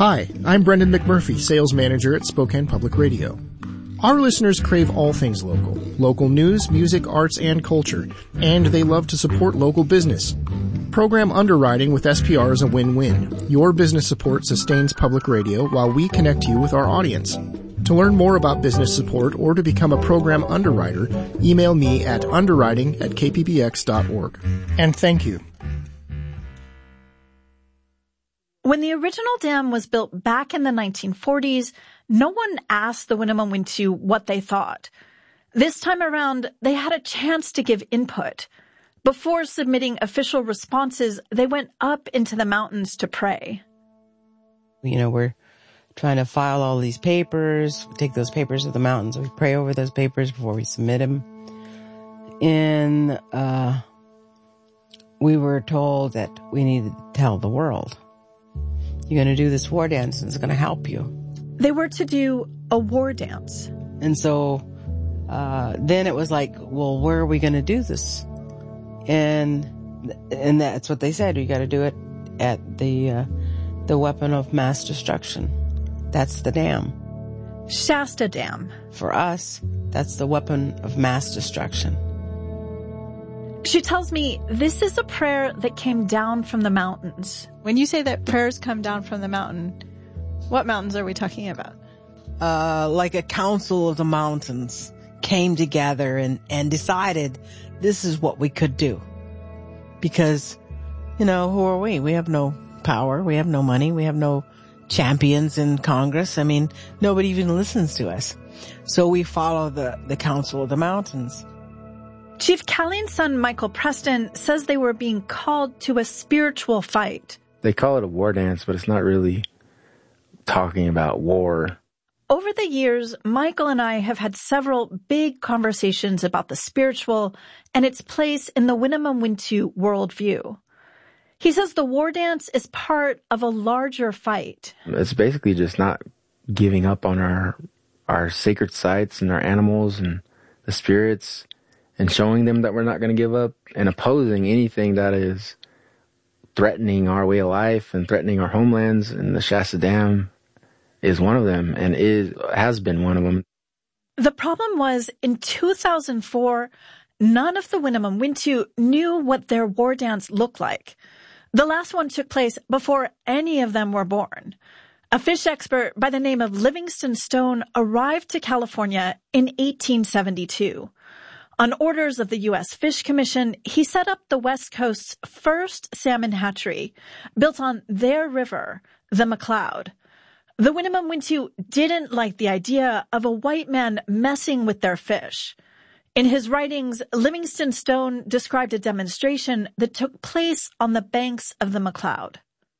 Hi, I'm Brendan McMurphy, Sales Manager at Spokane Public Radio. Our listeners crave all things local. Local news, music, arts, and culture. And they love to support local business. Program underwriting with SPR is a win-win. Your business support sustains public radio while we connect you with our audience. To learn more about business support or to become a program underwriter, email me at underwriting@kppx.org. And thank you. When the original dam was built back in the 1940s, no one asked the Winnemem-Wintu what they thought. This time around, they had a chance to give input. Before submitting official responses, they went up into the mountains to pray. We're trying to file all these papers, take those papers to the mountains. We pray over those papers before we submit them. And we were told that we needed to tell the world. You're going to do this war dance and it's going to help you. They were to do a war dance. And so then it was like, well, where are we going to do this? And that's what they said. We got to do it at the weapon of mass destruction. That's the dam. Shasta Dam. For us, that's the weapon of mass destruction. She tells me this is a prayer that came down from the mountains. When you say that prayers come down from the mountain, what mountains are we talking about? Like a council of the mountains came together and decided this is what we could do. Because, who are we? We have no power. We have no money. We have no champions in Congress. I mean, nobody even listens to us. So we follow the council of the mountains. Chief Calleen's son, Michael Preston, says they were being called to a spiritual fight. They call it a war dance, but it's not really talking about war. Over the years, Michael and I have had several big conversations about the spiritual and its place in the Winnemem-Wintu worldview. He says the war dance is part of a larger fight. It's basically just not giving up on our sacred sites and our animals and the spirits, and showing them that we're not going to give up, and opposing anything that is threatening our way of life and threatening our homelands. And the Shasta Dam is one of them, and has been one of them. The problem was, in 2004, none of the Winnemem-Wintu knew what their war dance looked like. The last one took place before any of them were born. A fish expert by the name of Livingston Stone arrived to California in 1872. On orders of the U.S. Fish Commission, he set up the West Coast's first salmon hatchery, built on their river, the McCloud. The Winnemem-Wintu didn't like the idea of a white man messing with their fish. In his writings, Livingston Stone described a demonstration that took place on the banks of the McCloud.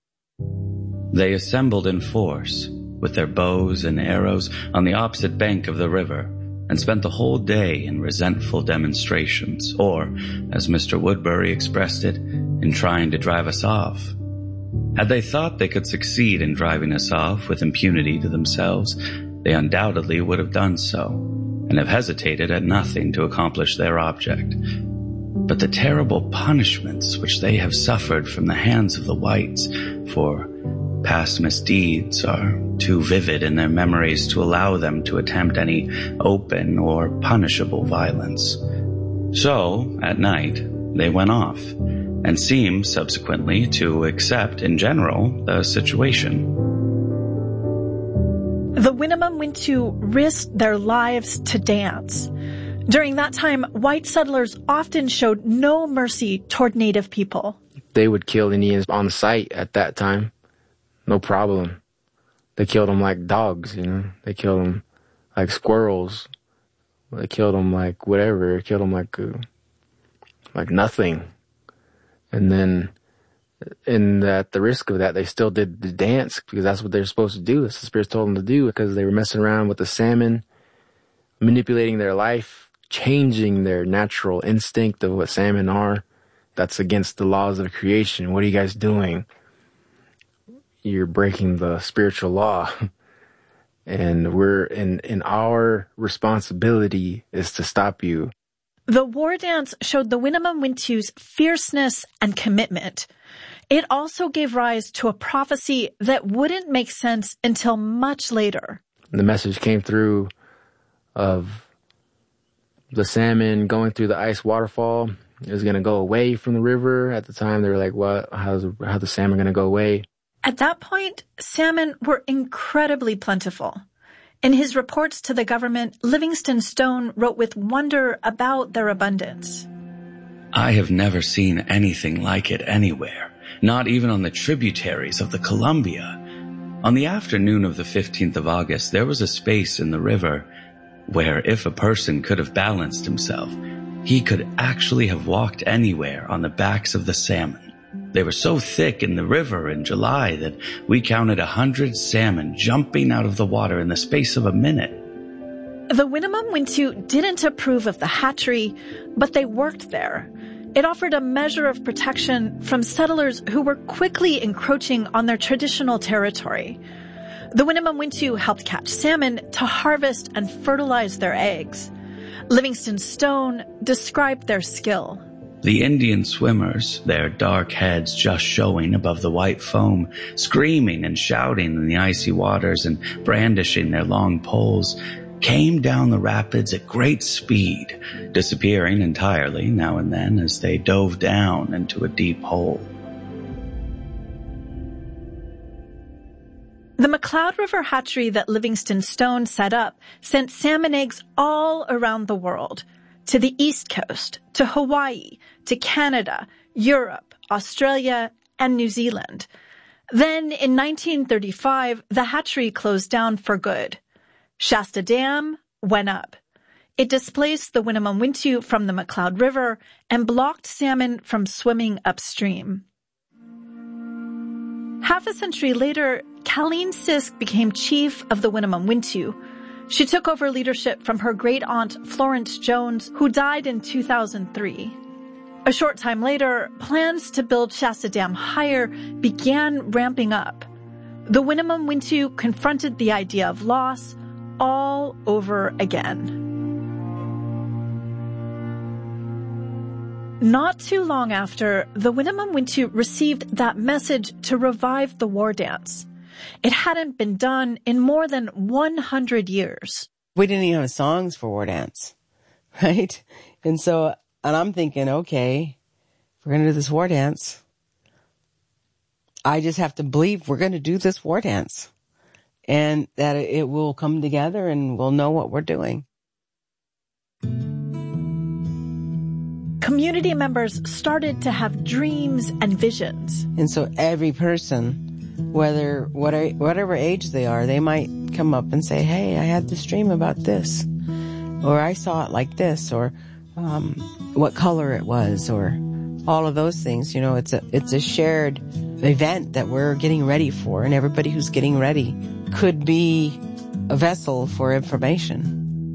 They assembled in force, with their bows and arrows, on the opposite bank of the river, and spent the whole day in resentful demonstrations, or, as Mr. Woodbury expressed it, in trying to drive us off. Had they thought they could succeed in driving us off with impunity to themselves, they undoubtedly would have done so, and have hesitated at nothing to accomplish their object. But the terrible punishments which they have suffered from the hands of the whites for past misdeeds are too vivid in their memories to allow them to attempt any open or punishable violence. So, at night, they went off, and seemed subsequently to accept, in general, the situation. The Winnemem-Wintu risked their lives to dance. During that time, white settlers often showed no mercy toward Native people. They would kill Indians on site at that time. No problem. They killed them like dogs, They killed them like squirrels. They killed them like whatever. They killed them like nothing. And then, at the risk of that, they still did the dance because that's what they're supposed to do. That's what the spirits told them to do, because they were messing around with the salmon, manipulating their life, changing their natural instinct of what salmon are. That's against the laws of creation. What are you guys doing? You're breaking the spiritual law. And we're in our responsibility is to stop you. The war dance showed the Winnemem-Wintu's fierceness and commitment. It also gave rise to a prophecy that wouldn't make sense until much later. The message came through of the salmon going through the ice waterfall. It was going to go away from the river. At the time, they were like, what? How's the salmon going to go away? At that point, salmon were incredibly plentiful. In his reports to the government, Livingstone Stone wrote with wonder about their abundance. I have never seen anything like it anywhere, not even on the tributaries of the Columbia. On the afternoon of the 15th of August, there was a space in the river where if a person could have balanced himself, he could actually have walked anywhere on the backs of the salmon. They were so thick in the river in July that we counted 100 salmon jumping out of the water in the space of a minute. The Winnemem-Wintu didn't approve of the hatchery, but they worked there. It offered a measure of protection from settlers who were quickly encroaching on their traditional territory. The Winnemem-Wintu helped catch salmon to harvest and fertilize their eggs. Livingstone Stone described their skill. The Indian swimmers, their dark heads just showing above the white foam, screaming and shouting in the icy waters and brandishing their long poles, came down the rapids at great speed, disappearing entirely now and then as they dove down into a deep hole. The McCloud River hatchery that Livingstone Stone set up sent salmon eggs all around the world, to the East Coast, to Hawaii, to Canada, Europe, Australia, and New Zealand. Then, in 1935, the hatchery closed down for good. Shasta Dam went up. It displaced the Winnemem-Wintu from the McCloud River and blocked salmon from swimming upstream. Half a century later, Colleen Sisk became chief of the Winnemem-Wintu. She took over leadership from her great-aunt Florence Jones, who died in 2003. A short time later, plans to build Shasta Dam higher began ramping up. The Winnemem-Wintu confronted the idea of loss all over again. Not too long after, the Winnemem-Wintu received that message to revive the war dance. It hadn't been done in more than 100 years. We didn't even have songs for war dance, right? And I'm thinking, okay, if we're going to do this war dance, I just have to believe we're going to do this war dance and that it will come together and we'll know what we're doing. Community members started to have dreams and visions. And so every person, whatever age they are, they might come up and say, hey, I had this dream about this, or I saw it like this, or what color it was, or all of those things. You know, it's a shared event that we're getting ready for, and everybody who's getting ready could be a vessel for information.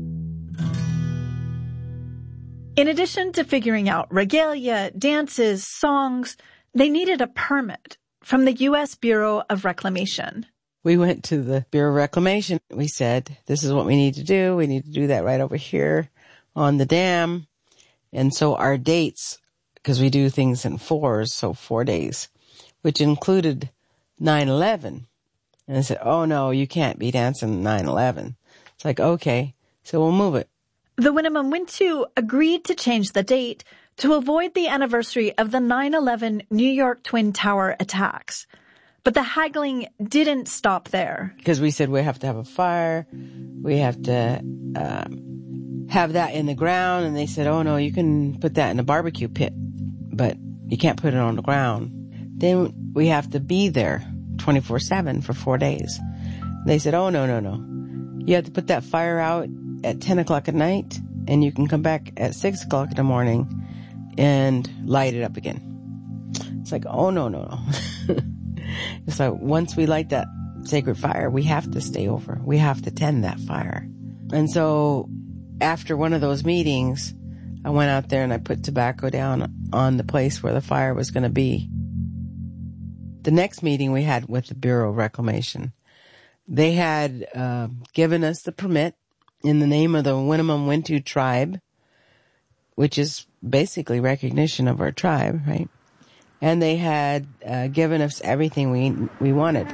In addition to figuring out regalia, dances, songs, they needed a permit from the U.S. Bureau of Reclamation. We went to the Bureau of Reclamation. We said, this is what we need to do. We need to do that right over here on the dam. And so our dates, because we do things in fours, so 4 days, which included 9/11. And I said, oh no, you can't be dancing 9/11. It's like, okay, so we'll move it. The Winnemem-Wintu agreed to change the date to avoid the anniversary of the 9/11 New York Twin Tower attacks. But the haggling didn't stop there. Because we said we have to have a fire, we have to have that in the ground, and they said, oh no, you can put that in a barbecue pit, but you can't put it on the ground. Then we have to be there 24/7 for 4 days. They said, oh no. You have to put that fire out at 10 o'clock at night, and you can come back at 6 o'clock in the morning and light it up again. It's like, oh, no. It's like, once we light that sacred fire, we have to stay over. We have to tend that fire. And so after one of those meetings, I went out there and I put tobacco down on the place where the fire was going to be. The next meeting we had with the Bureau of Reclamation, they had given us the permit in the name of the Winnemem-Wintu tribe, which is basically recognition of our tribe, right? and they had given us everything we wanted.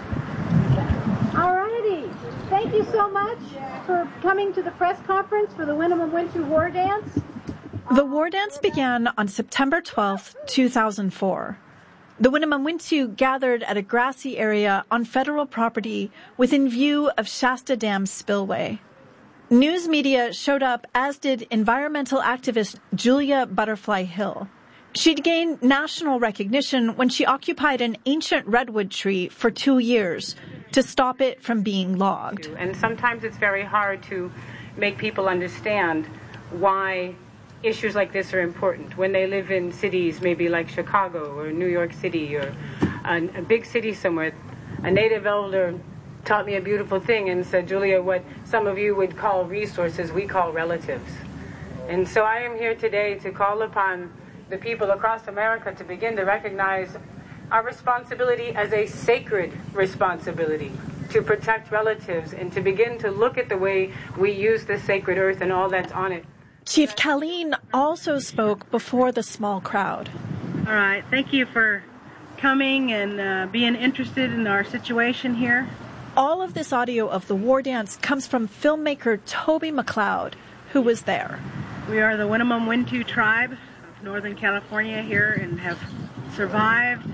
Alrighty. Thank you so much for coming to the press conference for the Winnemem Wintu War Dance. The war dance began on September 12, 2004. The Winnemem Wintu gathered at a grassy area on federal property within view of Shasta Dam spillway. News media showed up, as did environmental activist Julia Butterfly Hill. She'd gained national recognition when she occupied an ancient redwood tree for 2 years to stop it from being logged. And sometimes it's very hard to make people understand why issues like this are important when they live in cities maybe like Chicago or New York City or a big city somewhere. A native elder taught me a beautiful thing and said, Julia, what some of you would call resources, we call relatives. And so I am here today to call upon the people across America to begin to recognize our responsibility as a sacred responsibility to protect relatives and to begin to look at the way we use this sacred earth and all that's on it. Chief Colleen also spoke before the small crowd. All right. Thank you for coming and being interested in our situation here. All of this audio of the war dance comes from filmmaker Toby McLeod, who was there. We are the Winnemem Wintu tribe of Northern California here and have survived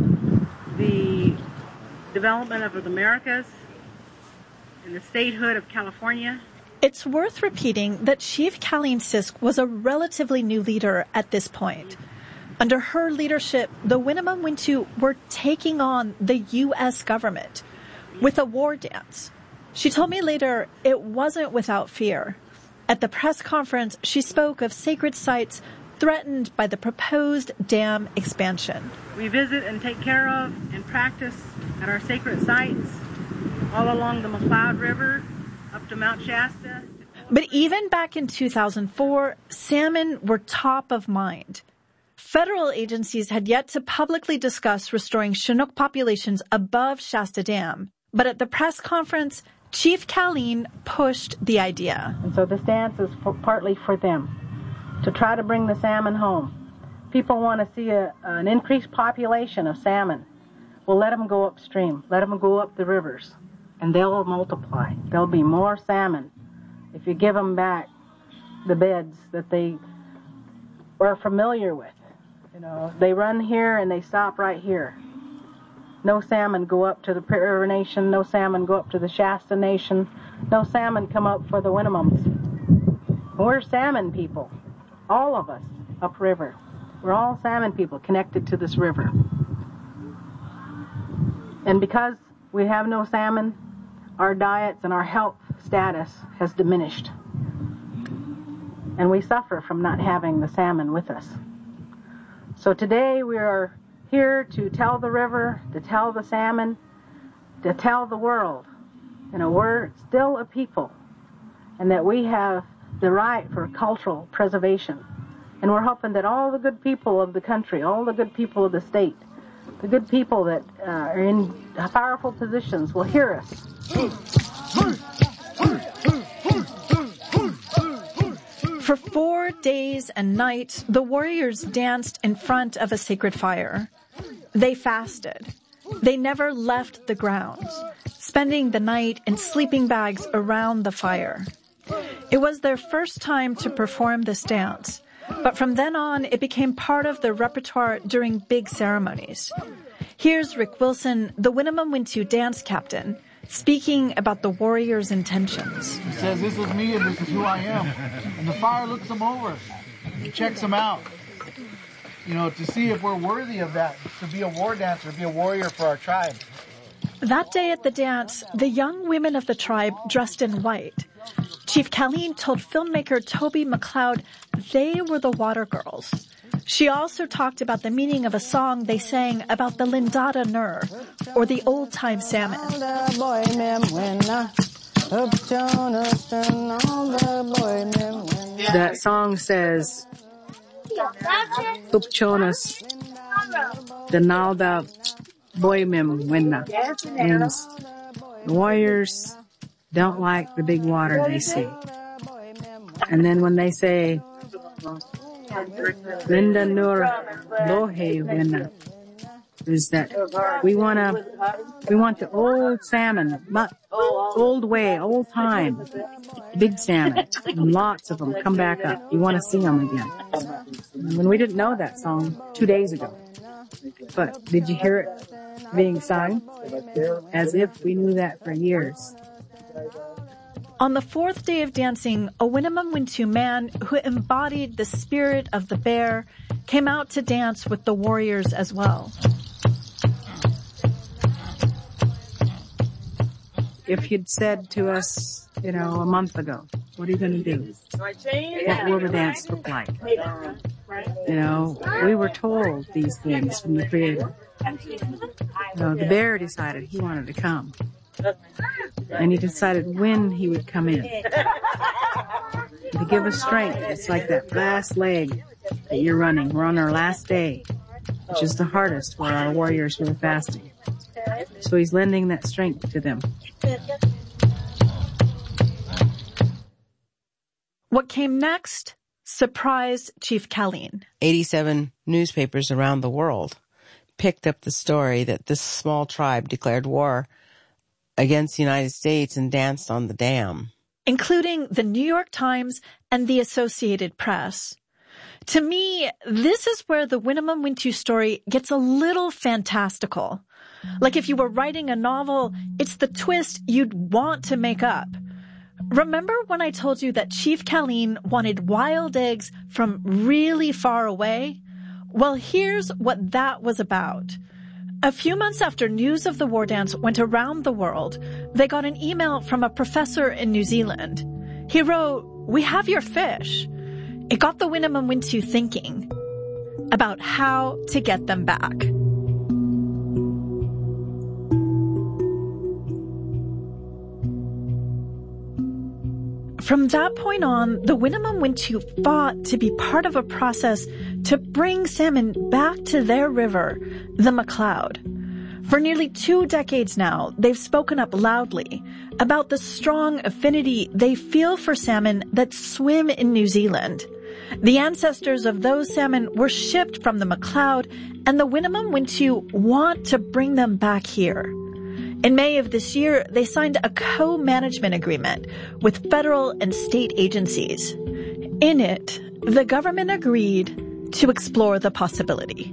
the development of the Americas and the statehood of California. It's worth repeating that Chief Colleen Sisk was a relatively new leader at this point. Under her leadership, the Winnemem Wintu were taking on the U.S. government with a war dance. She told me later it wasn't without fear. At the press conference, she spoke of sacred sites threatened by the proposed dam expansion. We visit and take care of and practice at our sacred sites all along the McLeod River, up to Mount Shasta. But even back in 2004, salmon were top of mind. Federal agencies had yet to publicly discuss restoring Chinook populations above Shasta Dam. But at the press conference, Chief Colleen pushed the idea. And so this dance is partly for them, to try to bring the salmon home. People want to see an increased population of salmon. Well, let them go upstream. Let them go up the rivers. And they'll multiply. There'll be more salmon if you give them back the beds that they are familiar with. You know, they run here and they stop right here. No salmon go up to the Prairie Nation. No salmon go up to the Shasta Nation. No salmon come up for the Winnemems. We're salmon people, all of us upriver. We're all salmon people connected to this river. And because we have no salmon, our diets and our health status has diminished. And we suffer from not having the salmon with us. So today we are here to tell the river, to tell the salmon, to tell the world, you know, we're still a people and that we have the right for cultural preservation. And we're hoping that all the good people of the country, all the good people of the state, the good people that are in powerful positions will hear us. For 4 days and nights, the warriors danced in front of a sacred fire. They fasted. They never left the grounds, spending the night in sleeping bags around the fire. It was their first time to perform this dance, but from then on, it became part of their repertoire during big ceremonies. Here's Rick Wilson, the Winnemem Wintu dance captain, speaking about the warriors' intentions. He says, this is me and this is who I am. And the fire looks them over. He checks them out. You know, to see if we're worthy of that, to be a war dancer, to be a warrior for our tribe. That day at the dance, the young women of the tribe dressed in white. Chief Colleen told filmmaker Toby McLeod they were the water girls. She also talked about the meaning of a song they sang about the Lindada Nur, or the old-time salmon. That song says, Upchonas, the Nalda Boymem Wenna, means the warriors don't like the big water they see. And then when they say, Linda Nur Lohe Winna is that we want the old salmon, old way, old time, big salmon, and lots of them come back up. You want to see them again. When we didn't know that song 2 days ago, but did you hear it being sung? As if we knew that for years. On the fourth day of dancing, a Winnemem Wintu man who embodied the spirit of the bear came out to dance with the warriors as well. If you'd said to us, a month ago, what are you going to do? What will the dance look like? We were told these things from the Creator. The bear decided he wanted to come. And he decided when he would come in. To give us strength. It's like that last leg that you're running. We're on our last day, which is the hardest where our warriors were fasting. So he's lending that strength to them. What came next surprised Chief Khaleen. 87 newspapers around the world picked up the story that this small tribe declared war against the United States and danced on the dam, including the New York Times and the Associated Press. To me, this is where the Winnemem Wintu story gets a little fantastical. Like if you were writing a novel, it's the twist you'd want to make up. Remember when I told you that Chief Khaleen wanted wild eggs from really far away? Well, here's what that was about. A few months after news of the war dance went around the world, they got an email from a professor in New Zealand. He wrote, "We have your fish." It got the Winnemem Wintu thinking about how to get them back. From that point on, the Winnemem Wintu fought to be part of a process to bring salmon back to their river, the McLeod. For nearly 2 decades now, they've spoken up loudly about the strong affinity they feel for salmon that swim in New Zealand. The ancestors of those salmon were shipped from the McLeod, and the Winnemem Wintu want to bring them back here. In May of this year, they signed a co-management agreement with federal and state agencies. In it, the government agreed to explore the possibility.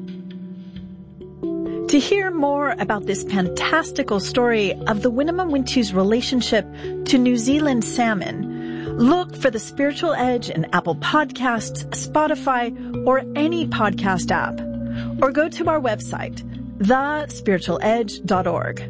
To hear more about this fantastical story of the Winnemem Wintu's relationship to New Zealand salmon, look for The Spiritual Edge in Apple Podcasts, Spotify, or any podcast app. Or go to our website, thespiritualedge.org.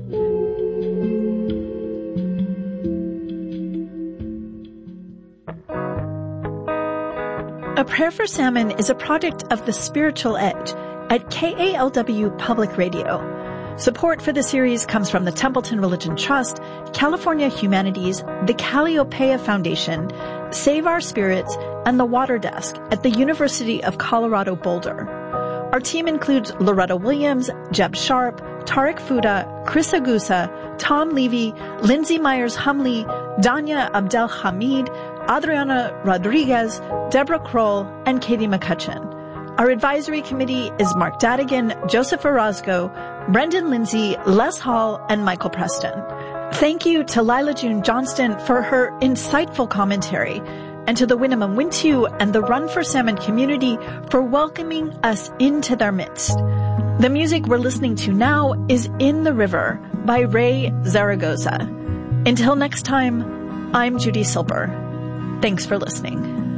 A Prayer for Salmon is a product of The Spiritual Edge at KALW Public Radio. Support for the series comes from the Templeton Religion Trust, California Humanities, the Calliopeia Foundation, Save Our Spirits, and the Water Desk at the University of Colorado Boulder. Our team includes Loretta Williams, Jeb Sharp, Tariq Fuda, Chris Agusa, Tom Levy, Lindsay Myers-Humley, Danya Abdel-Hamid, Adriana Rodriguez, Deborah Kroll, and Katie McCutcheon. Our advisory committee is Mark Dadigan, Joseph Orozco, Brendan Lindsay, Les Hall, and Michael Preston. Thank you to Lila June Johnston for her insightful commentary, and to the Winnemem Wintu and the Run for Salmon community for welcoming us into their midst. The music we're listening to now is In the River by Ray Zaragoza. Until next time, I'm Judy Silber. Thanks for listening.